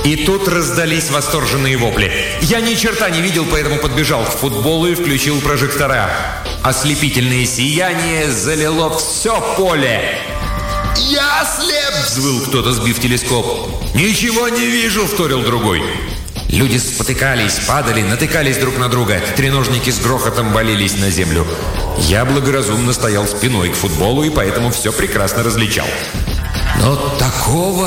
И тут раздались восторженные вопли. Я ни черта не видел, поэтому подбежал к футболу и включил прожектора. Ослепительное сияние залило все поле. «Я слеп!» – взвыл кто-то, сбив телескоп. «Ничего не вижу!» – вторил другой. Люди спотыкались, падали, натыкались друг на друга. Треножники с грохотом валились на землю. Я благоразумно стоял спиной к футболу и поэтому все прекрасно различал. Но такого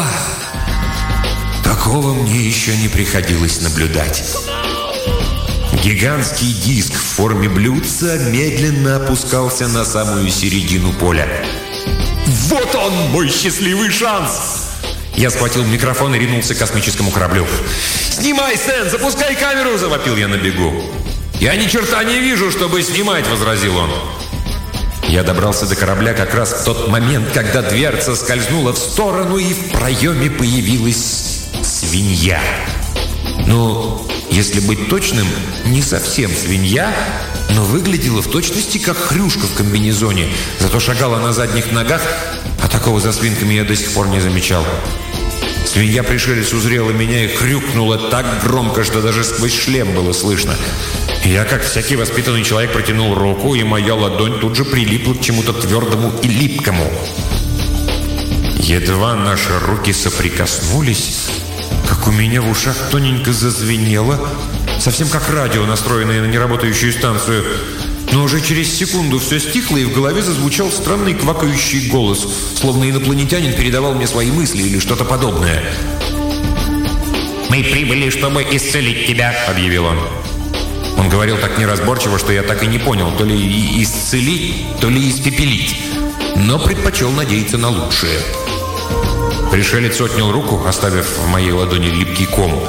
мне еще не приходилось наблюдать. Гигантский диск в форме блюдца медленно опускался на самую середину поля. «Вот он, мой счастливый шанс!» Я схватил микрофон и ринулся к космическому кораблю. «Снимай, Стэн! Запускай камеру!» – завопил я на бегу. «Я ни черта не вижу, чтобы снимать!» – возразил он. Я добрался до корабля как раз в тот момент, когда дверца скользнула в сторону, и в проеме появилась свинья. Ну, если быть точным, не совсем свинья, но выглядела в точности как хрюшка в комбинезоне. Зато шагала на задних ногах, а такого за свинками я до сих пор не замечал. Свинья-пришелец узрела меня и хрюкнула так громко, что даже сквозь шлем было слышно. Я, как всякий воспитанный человек, протянул руку, и моя ладонь тут же прилипла к чему-то твердому и липкому. Едва наши руки соприкоснулись, как у меня в ушах тоненько зазвенело, совсем как радио, настроенное на неработающую станцию. Но уже через секунду все стихло, и в голове зазвучал странный квакающий голос, словно инопланетянин передавал мне свои мысли или что-то подобное. «Мы прибыли, чтобы исцелить тебя», — объявил он. Он говорил так неразборчиво, что я так и не понял, то ли исцелить, то ли испепелить, но предпочел надеяться на лучшее. Пришелец отнял руку, оставив в моей ладони липкий ком.